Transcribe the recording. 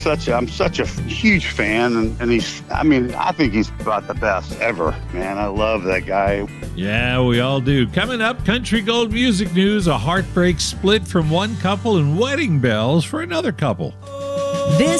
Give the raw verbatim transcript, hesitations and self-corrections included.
Such a, I'm such a huge fan, and, and he's, I mean, I think he's about the best ever, man. I love that guy. Yeah, we all do. Coming up, Country Gold Music News, a heartbreak split from one couple and wedding bells for another couple. This